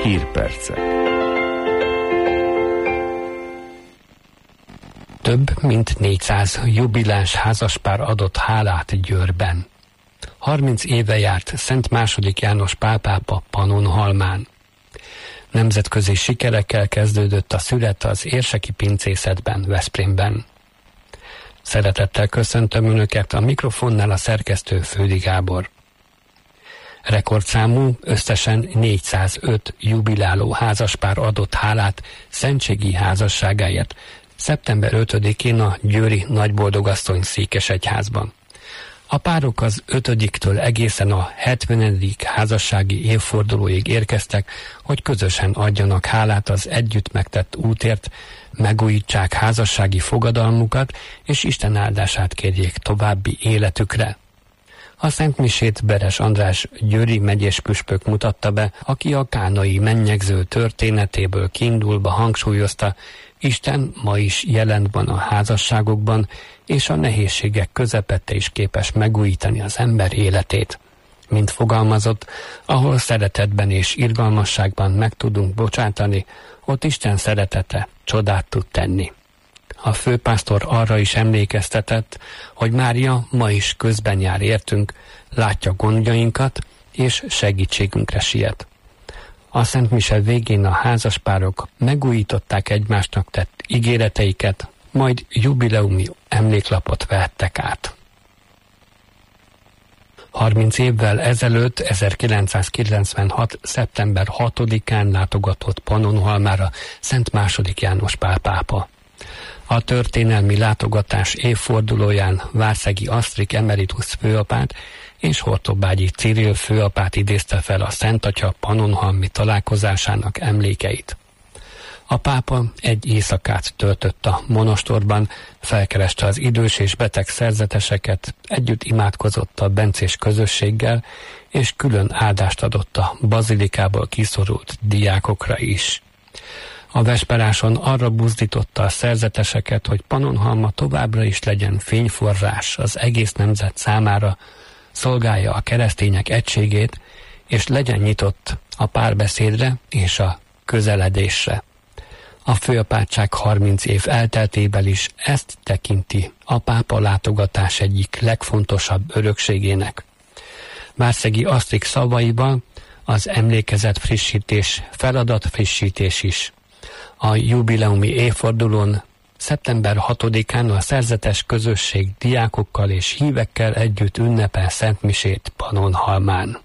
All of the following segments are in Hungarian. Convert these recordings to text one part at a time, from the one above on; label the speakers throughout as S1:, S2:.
S1: Hírpercek.
S2: Több mint 400 jubiláns házaspár adott hálát Győrben. 30 éve járt Szent II. János Pál pápa Pannonhalmán. Nemzetközi sikerekkel kezdődött a szület az érseki pincészetben, Veszprémben. Szeretettel köszöntöm Önöket, a mikrofonnál a szerkesztő Fődi Gábor. Rekordszámú, összesen 405 jubiláló házaspár adott hálát szentségi házasságáért szeptember 5-én a győri Nagyboldogasszony székesegyházban. A párok az 5-től egészen a 70. házassági évfordulóig érkeztek, hogy közösen adjanak hálát az együtt megtett útért, megújítsák házassági fogadalmukat, és Isten áldását kérjék további életükre. A szentmisét Beres András győri megyés püspök mutatta be, aki a kánai mennyegző történetéből kiindulva hangsúlyozta, Isten ma is jelent van a házasságokban, és a nehézségek közepette is képes megújítani az ember életét. Mint fogalmazott, ahol szeretetben és irgalmasságban meg tudunk bocsátani, ott Isten szeretete csodát tud tenni. A főpásztor arra is emlékeztetett, hogy Mária ma is közben jár értünk, látja gondjainkat, és segítségünkre siet. A szentmise végén a házaspárok megújították egymásnak tett ígéreteiket, majd jubileumi emléklapot vehettek át. 30 évvel ezelőtt, 1996. szeptember 6-án látogatott Pannonhalmára Szent II. János Pál pápa. A történelmi látogatás évfordulóján Várszegi Asztrik emeritus főapát és Hortobágyi Cyril főapát idézte fel a Szent Atya pannonhalmi találkozásának emlékeit. A pápa egy éjszakát töltött a monostorban, felkereste az idős és beteg szerzeteseket, együtt imádkozott a bencés közösséggel, és külön áldást adott a bazilikából kiszorult diákokra is. A vesperáson arra buzdította a szerzeteseket, hogy Pannonhalma továbbra is legyen fényforrás az egész nemzet számára, szolgálja a keresztények egységét, és legyen nyitott a párbeszédre és a közeledésre. A főapátság 30 év elteltével is ezt tekinti a pápa látogatás egyik legfontosabb örökségének. Várszegi Asztrik szavaiban az emlékezet frissítés, feladat frissítés is. A jubileumi évfordulón szeptember 6-án a szerzetes közösség diákokkal és hívekkel együtt ünnepel szentmisét Pannonhalmán.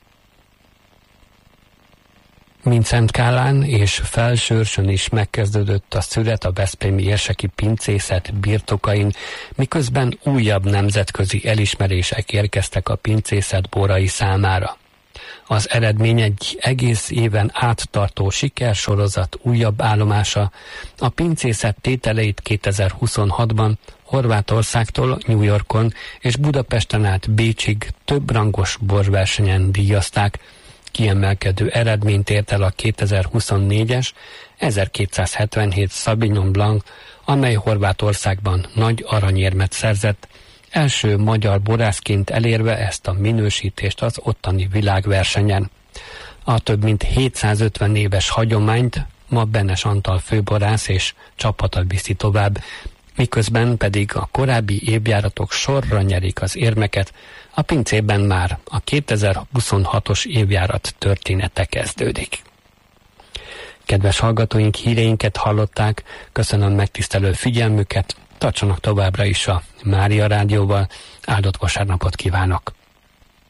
S2: Mindszenty Kálán és Felsőrsön is megkezdődött a szület a veszprémi érseki pincészet birtokain, miközben újabb nemzetközi elismerések érkeztek a pincészet borai számára. Az eredmény egy egész éven áttartó sikersorozat újabb állomása, a pincészet tételeit 2026-ban Horvátországtól New Yorkon és Budapesten át Bécsig több rangos borversenyen díjazták. Kiemelkedő eredményt ért el a 2024-es 1277 Sauvignon Blanc, amely Horvátországban nagy aranyérmet szerzett, első magyar borászként elérve ezt a minősítést az ottani világversenyen. A több mint 750 éves hagyományt ma Benes Antal főborász és csapata viszi tovább, miközben pedig a korábbi évjáratok sorra nyerik az érmeket, a pincében már a 2026-os évjárat története kezdődik. Kedves hallgatóink, híreinket hallották, köszönöm megtisztelő figyelmüket, tartsanak továbbra is a Mária Rádióval, áldott vasárnapot kívánok!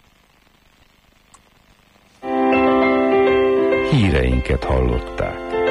S1: Híreinket hallották.